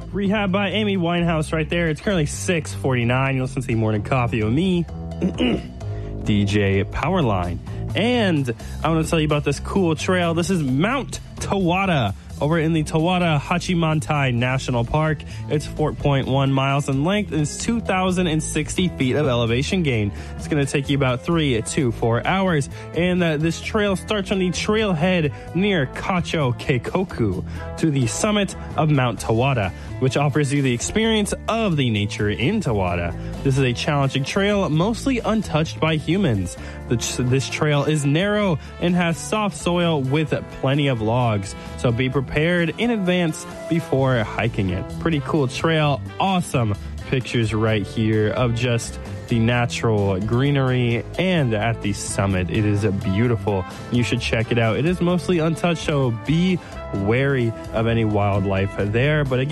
Rehab by Amy Winehouse right there. It's currently 6:49. You listen to the Morning Coffee with me, DJ Powerline. And I want to tell you about this cool trail. This is Mount Tawada over in the Tawada Hachimantai National Park. It's 4.1 miles in length and it's 2,060 feet of elevation gain. It's going to take you about 3 to 4 hours. And this trail starts on the trailhead near Kacho Keikoku to the summit of Mount Tawada, which offers you the experience of the nature in Tawada. This is a challenging trail, mostly untouched by humans. This trail is narrow and has soft soil with plenty of logs, so be prepared in advance before hiking it. Pretty cool trail, awesome pictures right here of just the natural greenery, and at the summit it is beautiful. You should check it out. It is mostly untouched, so be wary of any wildlife there, but again,